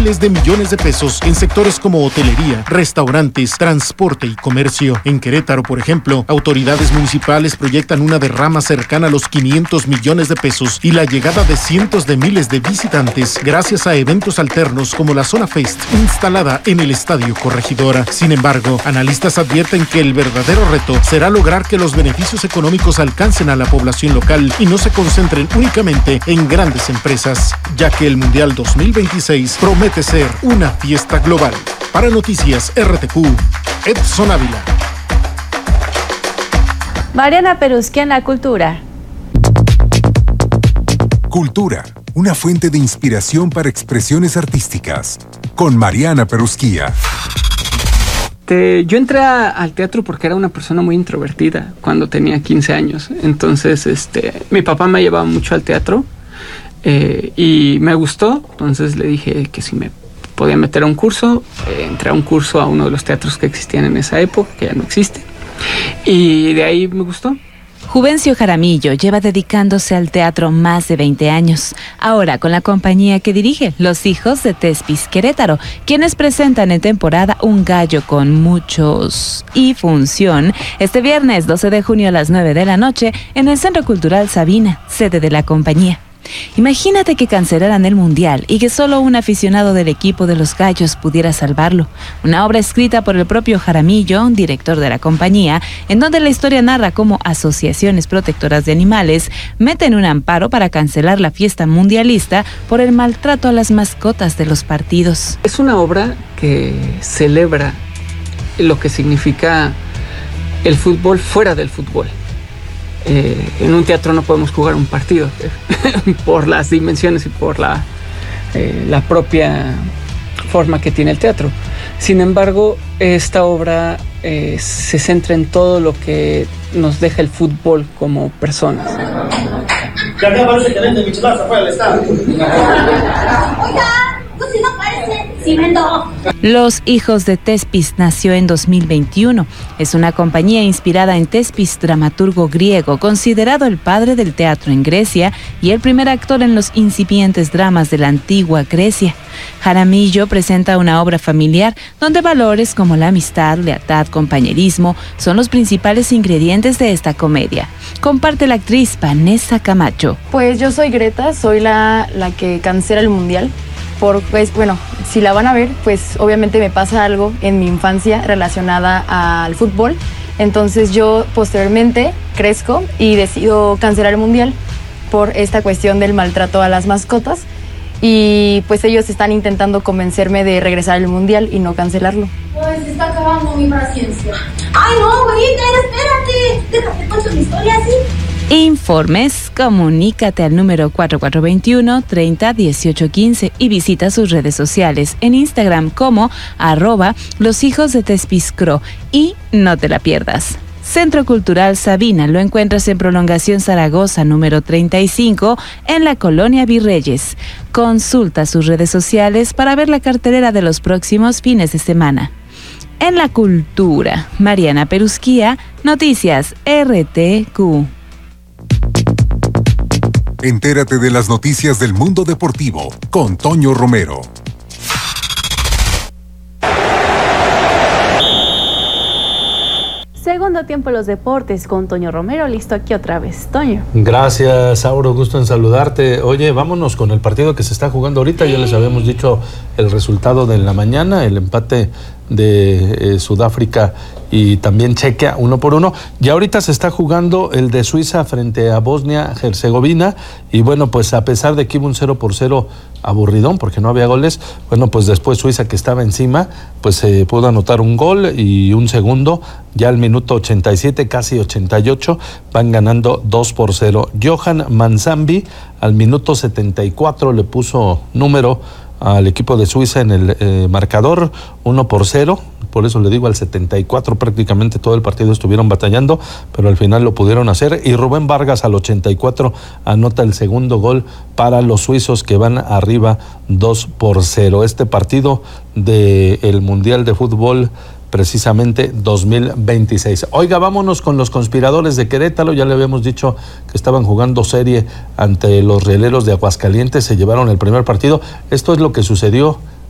miles de millones de pesos en sectores como hotelería, restaurantes, transporte y comercio. En Querétaro, por ejemplo, autoridades municipales proyectan una derrama cercana a los 500 millones de pesos y la llegada de cientos de miles de visitantes gracias a eventos alternos como la Zona Fest, instalada en el Estadio Corregidora. Sin embargo, analistas advierten que el verdadero reto será lograr que los beneficios económicos alcancen a la población local y no se concentren únicamente en grandes empresas, ya que el Mundial 2026 promete ser una fiesta global. Para Noticias RTQ, Edson Ávila. Mariana Perusquía en la cultura. Cultura, una fuente de inspiración para expresiones artísticas. Con Mariana Perusquía. Yo entré al teatro porque era una persona muy introvertida cuando tenía 15 años. Entonces, mi papá me llevaba mucho al teatro y me gustó. Entonces le dije que si me podía meter a un curso. Entré a un curso a uno de los teatros que existían en esa época, que ya no existe. Y de ahí me gustó. Juvencio Jaramillo lleva dedicándose al teatro más de 20 años. Ahora con la compañía que dirige, Los Hijos de Tespis Querétaro, quienes presentan en temporada Un gallo con muchos y función este viernes 12 de junio a las 9 de la noche en el Centro Cultural Sabina, sede de la compañía. Imagínate que cancelaran el Mundial y que solo un aficionado del equipo de los Gallos pudiera salvarlo. Una obra escrita por el propio Jaramillo, director de la compañía, en donde la historia narra cómo asociaciones protectoras de animales meten un amparo para cancelar la fiesta mundialista por el maltrato a las mascotas de los partidos. Es una obra que celebra lo que significa el fútbol fuera del fútbol. En un teatro no podemos jugar un partido por las dimensiones y por la propia forma que tiene el teatro. Sin embargo, esta obra se centra en todo lo que nos deja el fútbol como personas. Que acá parece que vende micheladas afuera del estadio. Los Hijos de Tespis nació en 2021. Es una compañía inspirada en Tespis, dramaturgo griego, considerado el padre del teatro en Grecia y el primer actor en los incipientes dramas de la antigua Grecia. Jaramillo presenta una obra familiar donde valores como la amistad, lealtad, compañerismo son los principales ingredientes de esta comedia. Comparte la actriz Vanessa Camacho. Pues yo soy Greta, soy la que cancela el Mundial. Pues bueno, si la van a ver, pues obviamente me pasa algo en mi infancia relacionada al fútbol. Entonces yo posteriormente crezco y decido cancelar el Mundial por esta cuestión del maltrato a las mascotas. Y pues ellos están intentando convencerme de regresar al Mundial y no cancelarlo. Pues se está acabando mi paciencia. ¡Ay no, güeyita, espérate! Déjate cuento mi historia así. Informes, comunícate al número 4421-301815 y visita sus redes sociales en Instagram como @loshijosdetespiscro y no te la pierdas. Centro Cultural Sabina lo encuentras en Prolongación Zaragoza número 35 en la Colonia Virreyes. Consulta sus redes sociales para ver la cartelera de los próximos fines de semana. En la cultura, Mariana Perusquía, Noticias RTQ. Entérate de las noticias del mundo deportivo con Toño Romero. Segundo tiempo de los deportes con Toño Romero, listo aquí otra vez. Toño. Gracias, Auro, gusto en saludarte. Oye, vámonos con el partido que se está jugando ahorita. Ya les habíamos dicho el resultado de la mañana, el empate de Sudáfrica y también Chequia 1-1. Y ahorita se está jugando el de Suiza frente a Bosnia-Herzegovina. Y bueno, pues a pesar de que hubo un 0-0 aburridón porque no había goles, bueno, pues después Suiza, que estaba encima, pues pudo anotar un gol y un segundo. Ya al minuto 87, casi 88, van ganando 2-0. Johan Manzambi al minuto 74 le puso número al equipo de Suiza en el marcador, 1-0, por eso le digo al 74 prácticamente todo el partido estuvieron batallando, pero al final lo pudieron hacer, y Rubén Vargas al 84 anota el segundo gol para los suizos que van arriba 2-0. Este partido del Mundial de Fútbol precisamente 2026. Oiga, vámonos con los conspiradores de Querétaro. Ya le habíamos dicho que estaban jugando serie ante los Rieleros de Aguascalientes, se llevaron el primer partido. Esto es lo que sucedió